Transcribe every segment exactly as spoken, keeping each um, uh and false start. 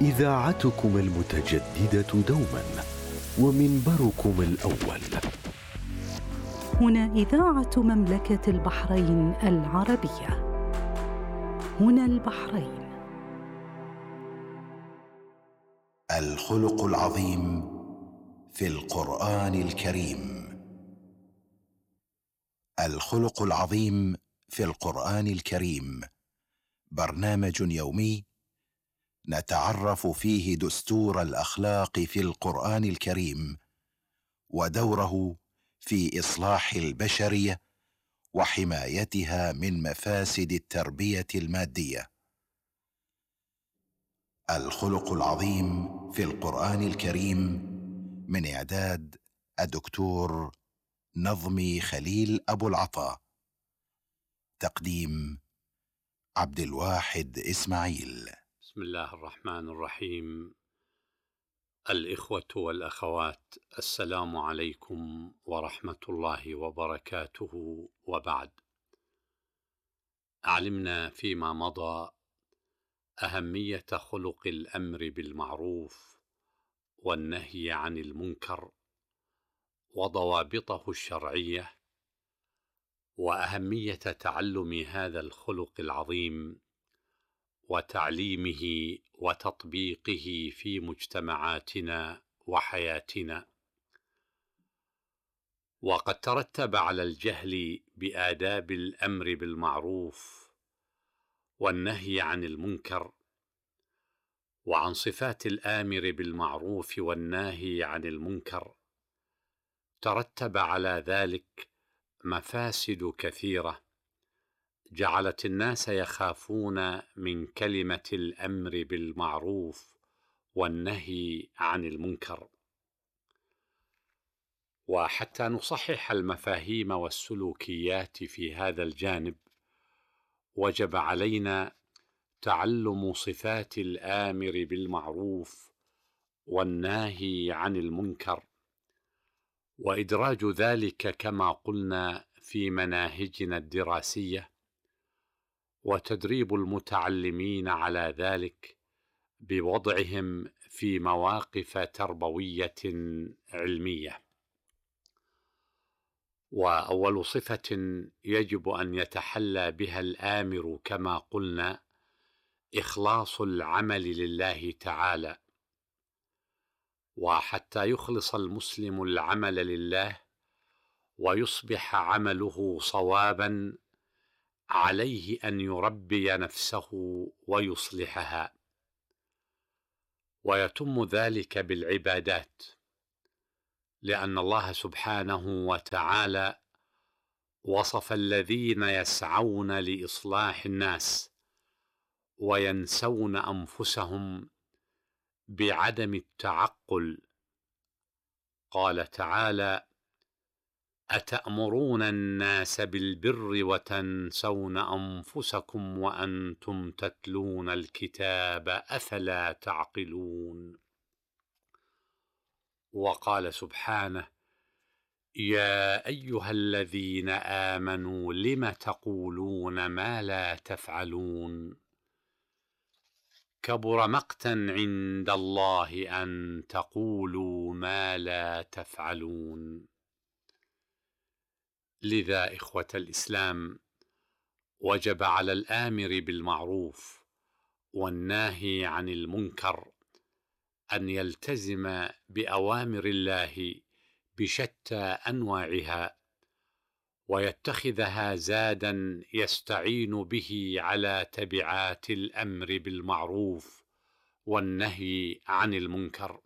إذاعتكم المتجددة دوما ومنبركم الأول. هنا إذاعة مملكة البحرين العربية. هنا البحرين. الخلق العظيم في القرآن الكريم. الخلق العظيم في القرآن الكريم برنامج يومي نتعرف فيه دستور الأخلاق في القرآن الكريم ودوره في إصلاح البشرية وحمايتها من مفاسد التربية المادية. الخلق العظيم في القرآن الكريم من إعداد الدكتور نظمي خليل أبو العطا. تقديم عبد الواحد إسماعيل. بسم الله الرحمن الرحيم. الإخوة والأخوات، السلام عليكم ورحمة الله وبركاته، وبعد. علمنا فيما مضى أهمية خلق الأمر بالمعروف والنهي عن المنكر وضوابطه الشرعية، وأهمية تعلم هذا الخلق العظيم وتعليمه وتطبيقه في مجتمعاتنا وحياتنا. وقد ترتب على الجهل بآداب الأمر بالمعروف والنهي عن المنكر وعن صفات الآمر بالمعروف والناهي عن المنكر، ترتب على ذلك مفاسد كثيرة جعلت الناس يخافون من كلمة الأمر بالمعروف والنهي عن المنكر. وحتى نصحح المفاهيم والسلوكيات في هذا الجانب، وجب علينا تعلم صفات الآمر بالمعروف والناهي عن المنكر، وإدراج ذلك كما قلنا في مناهجنا الدراسية، وتدريب المتعلمين على ذلك بوضعهم في مواقف تربوية علمية. وأول صفة يجب أن يتحلى بها الآمر كما قلنا إخلاص العمل لله تعالى. وحتى يخلص المسلم العمل لله ويصبح عمله صوابا، عليه أن يربي نفسه ويصلحها، ويتم ذلك بالعبادات، لأن الله سبحانه وتعالى وصف الذين يسعون لإصلاح الناس وينسون أنفسهم بعدم التعقل. قال تعالى: أتأمرون الناس بالبر وتنسون أنفسكم وأنتم تتلون الكتاب أفلا تعقلون. وقال سبحانه: يا أيها الذين آمنوا لم تقولون ما لا تفعلون، كبر مقتا عند الله أن تقولوا ما لا تفعلون. لذا إخوة الإسلام، وجب على الآمر بالمعروف والناهي عن المنكر أن يلتزم بأوامر الله بشتى أنواعها، ويتخذها زادا يستعين به على تبعات الأمر بالمعروف والنهي عن المنكر.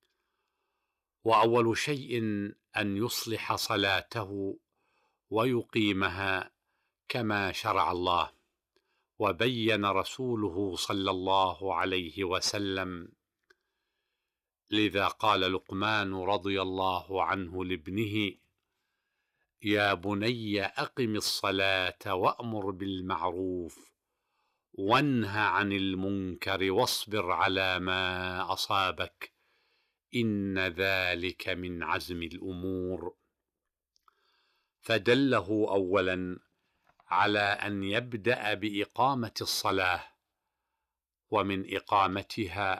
وأول شيء أن يصلح صلاته ويقيمها كما شرع الله وبين رسوله صلى الله عليه وسلم. لذا قال لقمان رضي الله عنه لابنه: يا بني أقم الصلاة وأمر بالمعروف وانه عن المنكر واصبر على ما أصابك إن ذلك من عزم الأمور. فدله أولا على أن يبدأ بإقامة الصلاة، ومن إقامتها